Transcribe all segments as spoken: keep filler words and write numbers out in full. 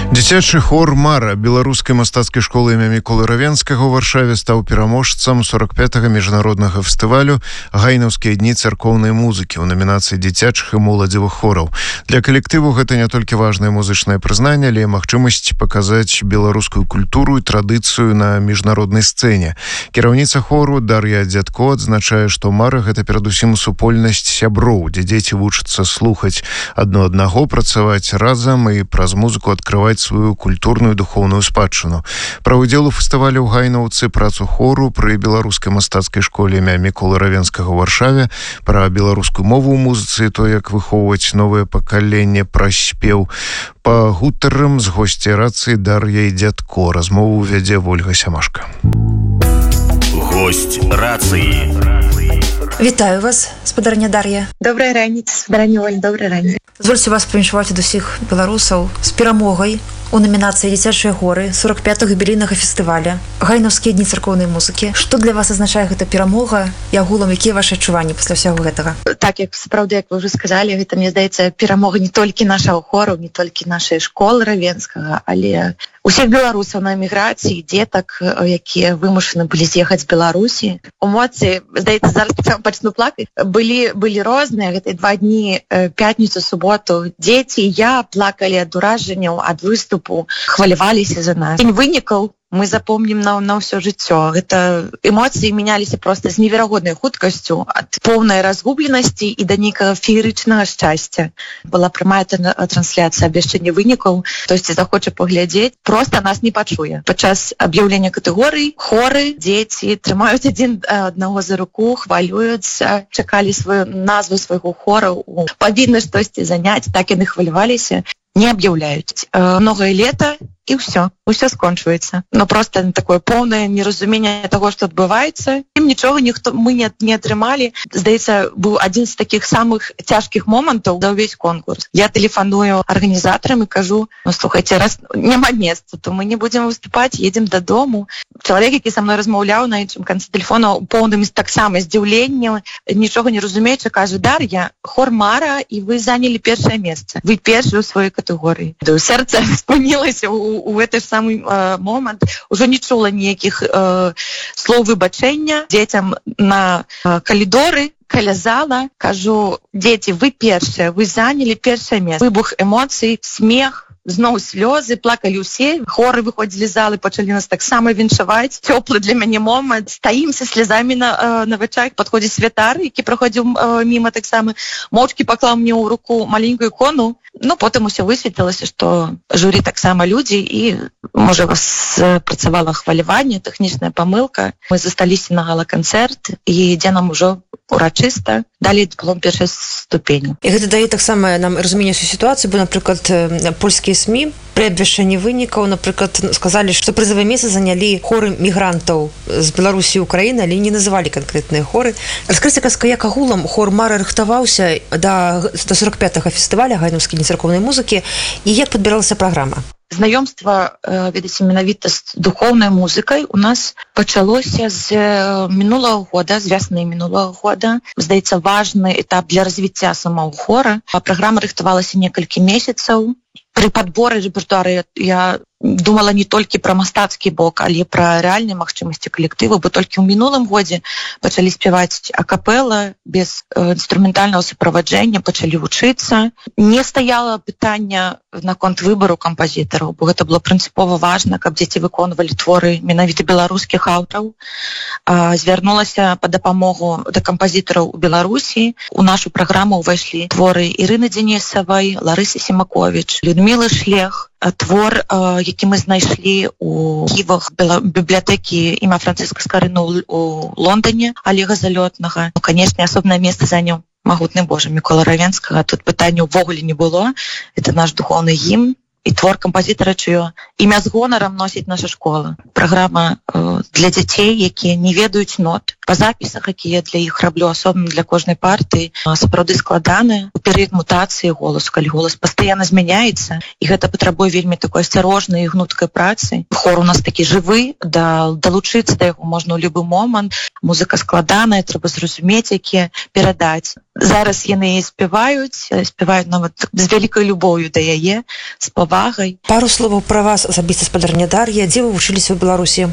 Дзіцячы хор «Мара» беларускай мастацкай школы імя Міколы Равенскага ў Варшаве стаў пераможцам сорок пятага міжнароднага фестывалю «Гайнаўскія дні царкоўнай музыкі» ў намінацыі дзіцячых і моладзевых хораў. Для калектыву гэта не толькі важнае музычнае прызнанне, але і магчымасць паказаць беларускую культуру і традыцыю на міжнароднай сцэне. Кіраўніца хору Дар'я Дзядко адзначае, што «Мара» гэта перадусім супольнасць сяброў, дзе дзеці вучацца слухаць адно аднаго, працаваць разам і праз музыку адкрываць сваю культурную духоўную спадчыну. Пра ўдзел у фестывалю ў Гайнаўцы, працу хору пры беларускай мастацкай школе імя Міколы Равенскага ў Варшаве, пра беларускую мову ў музыцы, то як выхоўваць новае пакаленне праз спеў. Пагутарым з госцяй рацыі Дар'яй Дзядко. Размову вядзе Вольга Сямашка. Гость рацыі. Вітаю вас, спадарня Дар'я. Добрая раніца, спадарня Оль, добрая раніца. Звольце вас павіншаваць ад усіх беларусаў з перамогай у номінацыі «Дзіцячыя хоры» сорок пятага юбілейнага фестываля «Гайнаўскія дні царкоўнай музыкі». Што для вас азначае гэта перамога і агулам якія вашы адчуванні пасля ўсяго гэтага? Так, як сапраўды, як вы ўжо сказалі, гэта, мне здаецца, перамога не толькі нашага хору, не толькі нашай школы Равенскага, але усіх беларусаў на эміграцыі, дзетак, якія вымушаны былі з'ехаць з Беларусі. Эмоцыі, здаецца, зараз пачну плакаць, былі, былі розныя. Гэта два дні, пятніцу, суботу. Дзеці і я плакалі ад уражанняў, ад выступу, хваляваліся за нас. Дзень вынікаў мы запомнім на, на ўсё жыццё. Гэта эмоцыі мяняліся проста з неверагоднай хуткасцю, ад поўнай разгубленасці і да нейкага феерычнага шчасця. Была прямая трансляцыя абвяшчэння вынікаў, хтосьці захоча паглядзець, проста нас не пачуе. Падчас аб'яўлення катэгорый хоры, дзеці трымаюць адзін аднаго за руку, хвалююцца, чакалі сваю назву свайго хора, павінны штосьці заняць, так яны хваляваліся, не аб'яўляюць. Многае лета і ўсё, ўсё скончваецца. Но просто такое поўнае неразуменне таго, што адбываецца. Ім нічога ніхто мы не, не атрымалі. Здаецца, быў адзін з такіх самых цяжкіх момантаў за ўвесь конкурс. Я тэлефаную арганізатарам і кажу: ну слухайце, раз няма месца, то мы не будзем выступаць, едзем дадому. Чалавек, які са мной размаўляў на іншым канцы тэлефона, у поўным таксама здзіўленнем, нічога не разумеючы, кажа: Дар'я, хор «Мара», і вы занялі першае месца. Вы першы ў сваёй катэгорыі. Сэрца спынілася у у гэты ж самы э, момант, ужо не чула ніякіх э, слоў выбачэння дзецям на э, калідоры, каля зала. Кажу: дзеці, вы першыя, вы занялі першае месца. Выбух эмоцый, смех, зноў слёзы, плакалі ўсе. Хоры выходзілі з залы, пачалі нас таксама віншаваць. Цёплы для мяне момант. Стаімся слязамі на, на вачах. Падходзіць святар, які праходзіў э, міма таксама. Моўчкі паклаў мне ў руку маленькую ікону. Ну, потым усё высветлілася, што журі таксама людзі, і, можа, спрацавала хваляванне, тэхнічная памылка. Мы засталіся на гала-канцэрт, і ідзе нам ужо урачыста далі дыплом першай ступені. І гэта дае таксама нам разуменне сітуацыі, бо, напрыклад, польскія СМІ пры абвяшчэнні вынікаў, напрыклад, сказалі, што прызавае месца занялі хоры мігрантаў з Беларусі і Украіны, але не называлі канкрэтныя хоры. Раскрыйце, казка, як агулам хор «Мара» рыхтаваўся да сорок пятага фестываля «Гайнаўскія дні царкоўнай музыкі» і як падбіралася праграма? Знаёмства, ведаеце, менавіта з духоўнай музыкай у нас пачалося з мінулага года, з вясны мінулага года. Здаецца, важны этап для развіцця самого хора. Праграма рыхтавалася некалькі месяцаў. Пры падборы рэпертуара я думала не толькі пра мастацкі бок, але пра рэальныя магчымасці калектыву, бо толькі ў мінулым годзе пачалі спяваць акапэла, без э, інструментальнага суправаджэння, пачалі вучыцца. Не стаяла пытання наконт выбару кампазітараў, бо гэта было прынцыпова важна, каб дзеці выконвалі творы менавіта беларускіх аўтараў. А, звярнулася па дапамогу да кампазітараў у Беларусі. У нашу праграму ўвайшлі творы Ірыны Дзенісавай, Ларысы Семаковіч, Людмілы Шлех, твор, які мы знайшлі у архівах бібліятэкі імя Францыска Скарыны у Лондоне, Олега Залётнага. Ну, канешне, асобнае месца заняў магутны Божа Мікола Равенскага. Тут пытання ўвогуле не было. Это наш духоўны гімн і твор кампазітара, чыё імя з гонарам носіць наша школа. Праграма э, для дзяцей, якія не ведаюць нот. Па запісах, якія для іх раблю, асобна для кожнай партыі, сапраўды складаны у перыяд мутацыі голасу, калі голас пастаянна змяняецца, і гэта патрабуе вельмі такой асцярожнай і гнуткай працы. Хор у нас такі жывы, да, далучыцца да яго можна ў любы момант. Музыка складаная, трэба зразумець, якія перадаць. Зараз яны спяваюць, спяваюць нават з вялікай любоўю да яе, з павагай. Пару словаў пра вас асабіста, спадарня Дар'я. Дзе вы вучыліся ў Беларусі?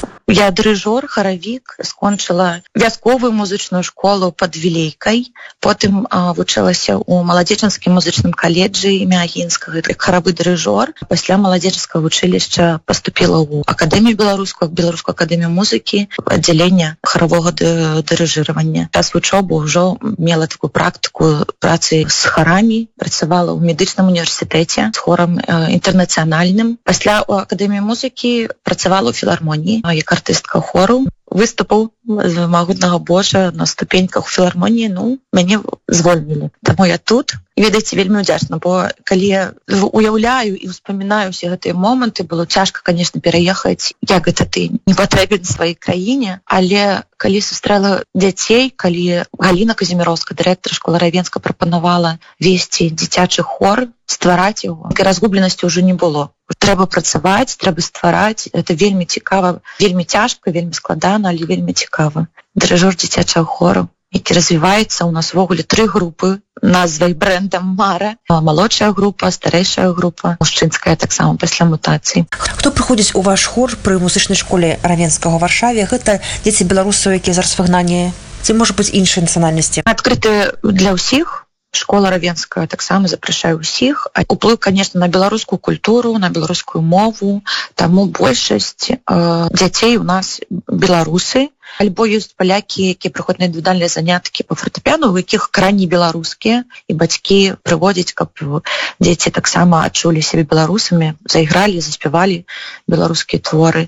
Я дырыжор, харавік, скончыла вясковую музычную школу пад Вілейкай, потым а, вучылася ў маладзечанскім музычным каледжы імя Агінскага, як харавы дырыжор. Пасля маладзечанскага вучылішча паступіла ў акадэмію беларускую, беларускую акадэмію музыкі, аддзялення харавога дырыжыравання. Час вучобы ўжо мела такую практыку працы з харамі, працавала ў медычным універсітэце з хорам э, інтэрнацыянальным. Пасля ў акадэміі музыкі працавала ў філармоніі, як артыстка хору, выступаў з магутнага Божа на ступеньках у філармоніі, ну, мяне звольнілі. Таму я тут. І, ведаеце, вельмі ўдзячна, бо калі я уяўляю і ўспамінаю ўсе гэтыя моманты, было цяжка, конечно, пераехаць, як гэта ты не патрэбен сваёй краіне, але калі сустрэла дзяцей, калі Галіна Казіміроўская, дырэктар школы Равенска, прапанавала весці дзіцячы хор, ствараць яго, такой разгубленасці ўжо не было. Трэба працаваць, трэба ствараць, это вельмі цікава, вельмі цяжка, вельмі складана, але вельмі цікава. Дырыжор дзіцячага хору, які развіваецца, у нас ввогуле тры групы, назвай брэндам Мара, малодшая група, старэйшая група, мужчынская таксама пасля мутацыі. Хто прыходзіць у ваш хор пры музычнай школе Равенскага ў Варшаве? Гэта дзеці беларусаў, якія зараз выгнанні, ці можа быць іншай нацыянальнасці? Адкрыты для ўсіх. Школа Равенская таксама запрашае ўсіх. Уплыў, конечно, на беларускую культуру, на беларускую мову, таму большасць э, дзяцей у нас беларусы. Альбо ёсць палякі, якія прыходзяць на індывідуальныя заняткі па фартэпіяну, у якіх карані беларускія, і бацькі прыводзяць, каб дзеці таксама адчулі сябе беларусамі, зайгралі, заспявалі беларускія творы.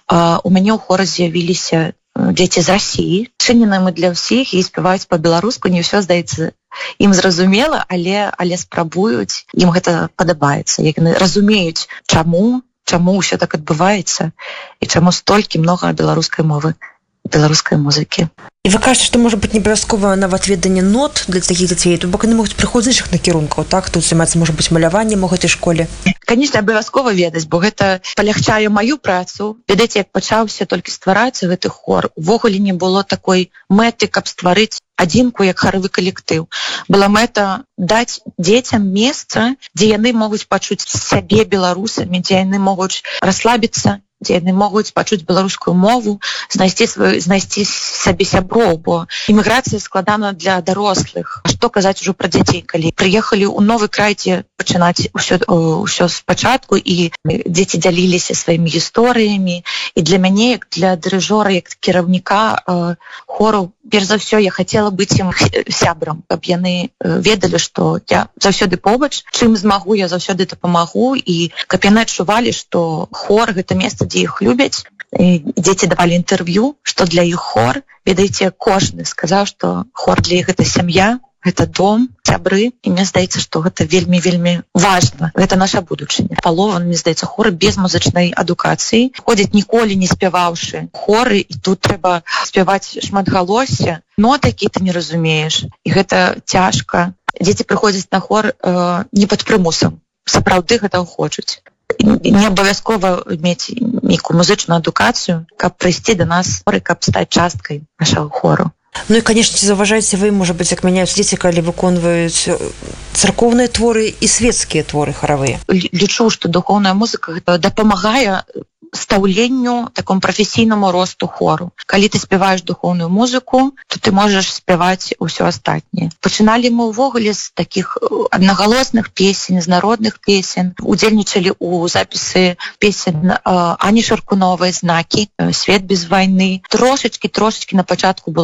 А у мяне ў хоры з'явіліся дзеці з Расіі, чынены мы для ўсіх і спяваюць па-беларуску, не ўсё, здаецца, ім зразумела, але, але спрабуюць, ім гэта падабаецца. Яны разумеюць, чаму, чаму ўсё так адбываецца і чаму столькі многа беларускай мовы, беларускай музыкі. І вы кажаце, што можа быць не абавязкова нават веданне нот для такіх дзяцей, то бок яны могуць прыходзіць з іншых накірункаў, так? Тут займацца, можа быць, маляваннем у гэтай школе. Канечне, абавязкова ведаць, бо гэта палягчае маю працу. Ведаеце, як пачаўся толькі стварацца гэты хор, увогуле не было такой мэты, каб стварыць адзінку як харавы калектыў. Была мэта даць дзецям месца, дзе яны могуць пачуць сябе беларусамі, дзе яны могуць расслабіцца, дзе яны могуць пачуць беларускую мову, знайсці сваю, знайсці сабе сяброў, бо іміграцыя складана для дарослых. А што казаць ужо пра дзяцей, калі прыехалі ў новы край, дзе пачынаць усё, усё спачатку, і дзеці дзяліліся сваімі гісторыямі. І для мяне, як для дырыжора, як кіраўніка э, хору, перш за ўсё, я хацела быць ім сябрам, каб яны ведалі, што я заўсёды побач, чым змагу, я заўсёды дапамагу, і каб яны адчувалі, што хор — гэта месца, дзе іх любяць. І дзеці давалі інтэрв'ю, што для іх хор, ведаеце, кожны сказаў, што хор для іх — гэта сям'я, гэта дом, сябры, і мне здаецца, што гэта вельмі-вельмі важна. Гэта наша будучыня. Палова, мне здаецца, хоры без музычнай адукацыі ходзяць ніколі не спяваўшы хоры, і тут трэба спяваць шматгалоссе, ноты, які ты не разумееш, і гэта цяжка. Дзеці прыходзяць на хор э, не пад прымусам, сапраўды гэтага хочуць. Не абавязкова мець нейкую музычную адукацыю, каб прыйсці да нас, каб стаць часткай нашага хору. Ну і, конечно, ці заўважаеце вы, можа быць, як мяняюць дзеці, калі выконваюць царкоўныя творы і свецкія творы харавыя? Лічу, што духоўная музыка гэта дапамагае стаўленню, такому прафесійнаму росту хору. Калі ты спяваеш духоўную музыку, то ты можаш спяваць усё астатняе. Пачыналі мы ўвогуле з такіх аднагалосных песень, з народных песень, удзельнічалі ў запісы песень Ані Шаркуновай «Знакі», «Свет без вайны». Трошечкі, трошечкі на пачатку было, можа,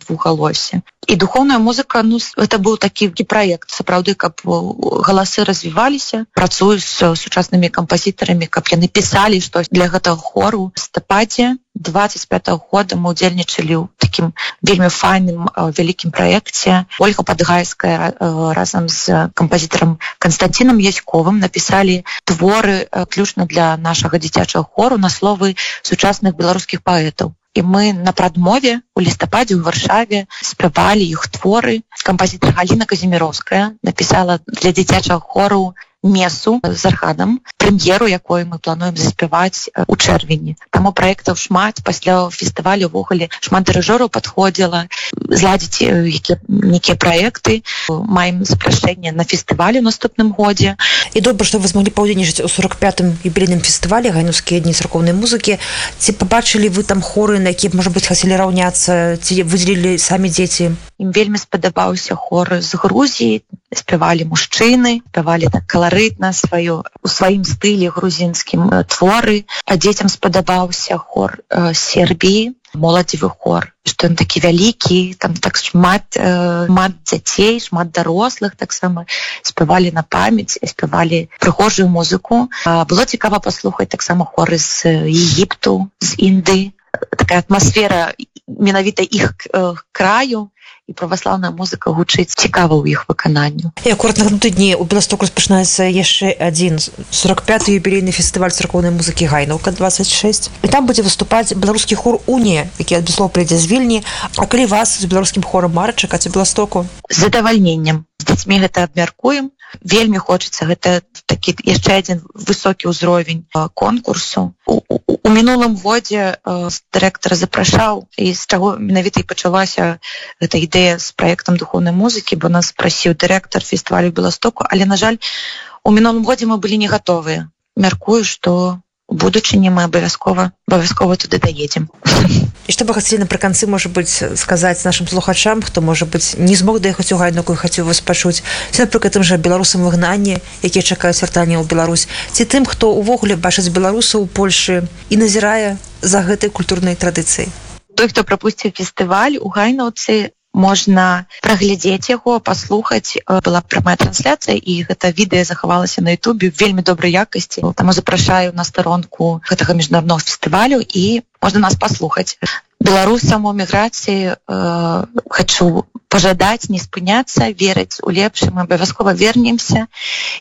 двухгалосе. І духоўная музыка, ну, гэта быў такі праект, сапраўды, каб галасы развіваліся, працую з сучаснымі кампазітарамі, каб яны пісалі штось для гэтага хору. У лістападзе двадцать пятого года мы удзельнічалі ў такім вельмі файным вялікім праекце. Ольга Падгайская разам з кампазітарам Константином Яськовым напісалі творы ключна для нашага дзіцячага хору на словы сучасных беларускіх паэтаў. І мы на прадмове у лістападзе ў Варшаве спявалі іх творы. Кампазітар Галіна Казіміровская напісала для дзіцячага хору месу з арганам, прэм'еру, якой мы плануем заспяваць у чэрвені. Таму праектаў шмат, пасля фестывалю ўвогуле шмат дырыжораў падходзіла зладзіць якія нейкія праекты. Маем запрашэнне на фестываль у наступным годзе. І добра, што вы змаглі паўдзельнічаць у сорок пятым юбілейным фестывалі гайнаўскія дні царкоўнай музыкі. Ці пабачылі вы там хоры, на якія, можа быць, хацелі раўняцца, ці выдзелілі самі дзеці? Ім вельмі спадабаўся хор з Грузіі, спявалі мужчыны, спявалі так каларытна сваю, у сваім стылі грузінскім творы. А дзецям спадабаўся хор з Сербіі, моладзевы хор, што ён такі вялікі, там так шмат, шмат дзяцей, шмат дарослых таксама спявалі на памяць, спявалі прыгожую музыку. Было цікава паслухаць таксама хоры з Егіпту, з Індыі. Такая атмасфера менавіта іх краю, і праваслаўная музыка гучыць цікава ў іх выкананню. І акурат на гэтым тыдні у Беластоку распачынаецца яшчэ адзін сорок пяты юбілейны фестываль царкоўнай музыкі «Гайнаўка двадцать шесть». І там будзе выступаць беларускі хор «Унія», які адмыслова прыйдзе з Вільні. А калі вас з беларускім хорам «Мара» чакаць у Беластоку? З задавальненнем. З дзецьмі гэта абмяркуем. Вельмі хочацца, гэта такі яшчэ адзін высокі ўзровень конкурсу. У, у, у мінулым годзе э, дырэктар запрашаў, і з чаго менавіта і пачалася гэта ідэя з праектам духоўнай музыкі, бо нас прасіў дырэктар фестывалю Беластоку, але, на жаль, у мінулым годзе мы былі не гатовыя. Мяркую, што у будучыні мы абавязкова абавязкова туды даедзем. І што бы хацелі напрыканцы, можа быць, сказаць нашым слухачам, хто, можа быць, не змог даехаць у Гайнаўку і хацеў вас пачуць, ці, напрыклад, тым жа беларусам выгнанні, якія чакаюць вяртання ў Беларусь, ці тым, хто ўвогуле бачыць беларусаў у Польшы і назірае за гэтай культурнай традыцыяй? Той, хто прапусціў фестываль у Гайнаўцы, можна праглядзець яго, паслухаць. Была прамая трансляцыя, і гэта відэа захавалася на ютубе в вельмі добрай якасці. Таму запрашаю на старонку гэтага міжнароднага фестывалю, і можна нас паслухаць. Беларусам у эміграцыі э, хачу пажадаць не спыняцца, верыць у лепшае. Мы абавязкова вернемся,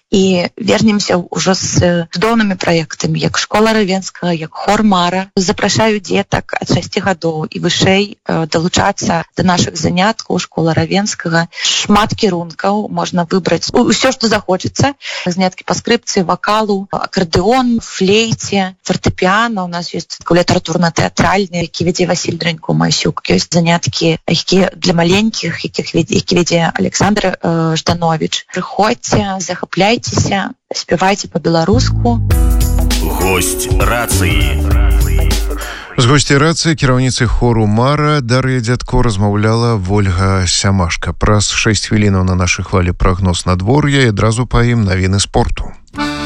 і вернемся ўжо з цудоўнымі праектамі, як школа Равенскага, як хор «Мара». Запрашаю дзетак ад шасці гадоў і вышэй э, далучацца да нашых заняткаў школа Равенскага. Шмат кірункаў, можна выбраць усё, што захочацца. Заняткі па скрыпцы, вакалу, акардэон, флейце, фартэпіяна. У нас ёсць літаратурна-тэатральны, які вядзе Васіль Дранько-Масюк. Ёсць заняткі, якія для маленькіх, якіх вядзе, які вядзе Александр э, Жданович. Прыходзьце, захапляйцеся, спявайце па-беларуску. Госць рацыі. З госцей рацыі кіраўніцай хору «Мара» Дар'я Дзядко размаўляла Вольга Сямашка. Праз шэсць хвілінаў на нашай хвалі прагноз надвор'я і адразу па ім навіны спорту.